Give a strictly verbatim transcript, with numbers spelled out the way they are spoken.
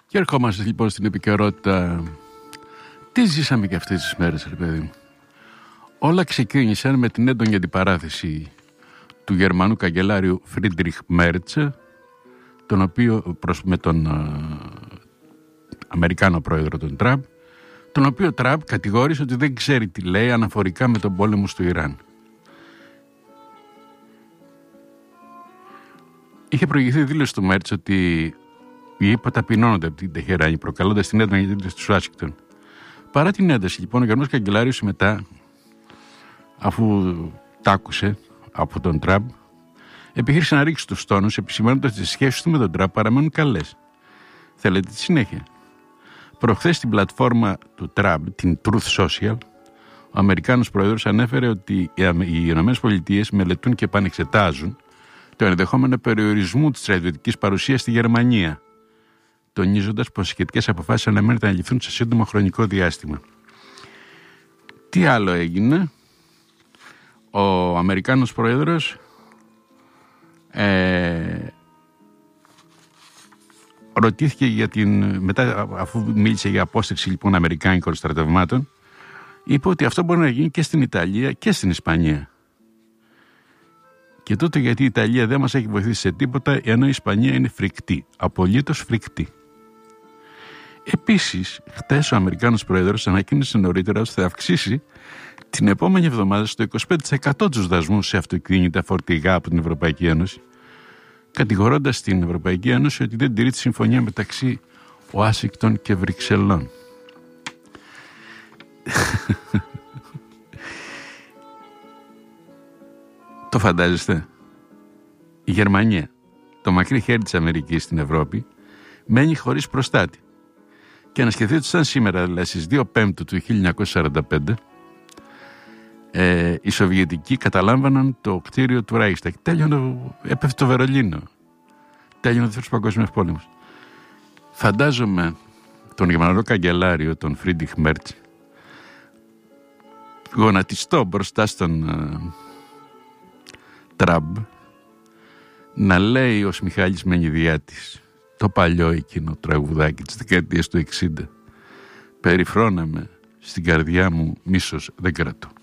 Και ερχόμαστε λοιπόν στην επικαιρότητα. Τι ζήσαμε και αυτές τις μέρες, ρε παιδί μου. Όλα ξεκίνησαν με την έντονη αντιπαράθεση του Γερμανού καγκελάριου Φρίντριχ Μέρτς, τον οποίο, προς, με τον α, Αμερικάνο πρόεδρο τον Τραμπ, τον οποίο Τραμπ κατηγόρησε ότι δεν ξέρει τι λέει αναφορικά με τον πόλεμο στο Ιράν. Είχε προηγηθεί δήλωση του Μέρτς ότι οι ΗΠΑ ταπεινώνονται από την Τεχεράνη, προκαλώντας την έντονη αντίδραση του Ουάσιγκτον. Παρά την ένταση, λοιπόν, ο Γερμανός καγκελάριος μετά, αφού τ' άκουσε από τον Τραμπ, επιχείρησε να ρίξει τους τόνους, επισημαίνοντας ότι οι σχέσεις του με τον Τραμπ παραμένουν καλές. Θέλετε τη συνέχεια? Προχθές στην πλατφόρμα του Τραμπ, την Truth Social, ο Αμερικάνος πρόεδρος ανέφερε ότι οι Ηνωμένες Πολιτείες μελετούν και επανεξετάζουν το ενδεχόμενο περιορισμού της στρατιωτικής παρουσίας στη Γερμανία, τονίζοντας πως οι σχετικές αποφάσεις αναμένεται να ληφθούν σε σύντομο χρονικό διάστημα. Τι άλλο έγινε? Ο Αμερικάνος πρόεδρος ε, ρωτήθηκε για την, μετά αφού μίλησε για απόσταση λοιπόν αμερικάνικων στρατευμάτων, είπε ότι αυτό μπορεί να γίνει και στην Ιταλία και στην Ισπανία. Και τότε γιατί η Ιταλία δεν μας έχει βοηθήσει σε τίποτα, ενώ η Ισπανία είναι φρικτή, απολύτως φρικτή. Επίσης, χτες ο Αμερικάνος πρόεδρος ανακοίνωσε νωρίτερα ότι θα αυξήσει την επόμενη εβδομάδα στο είκοσι πέντε τοις εκατό τους δασμούς σε αυτοκίνητα φορτηγά από την Ευρωπαϊκή Ένωση, κατηγορώντας την Ευρωπαϊκή Ένωση ότι δεν τηρεί τη συμφωνία μεταξύ Ουάσιγκτον και Βρυξελών. Το φαντάζεστε? Η Γερμανία, το μακρύ χέρι της Αμερικής στην Ευρώπη, μένει χωρίς προστάτη. Και να σκεφτείτε ότι σαν σήμερα, δηλαδή στις δύο Πέμπτου του χίλια εννιακόσια σαράντα πέντε, ε, οι Σοβιετικοί καταλάμβαναν το κτίριο του Ράιχσταγ. Τέλειωνε, έπεφτε το Βερολίνο. Τέλειωνε ο Δεύτερος Παγκόσμιος Πόλεμος. Φαντάζομαι τον Γερμανό καγκελάριο, τον Φρίντριχ Μέρτς, γονατιστό μπροστά στον ε, Τραμπ, να λέει ως Μιχάλης Μενιδιάτης το παλιό εκείνο τραγουδάκι της δεκαετίας του εξήντα: περιφρόναμε, στην καρδιά μου μίσος δεν κρατώ.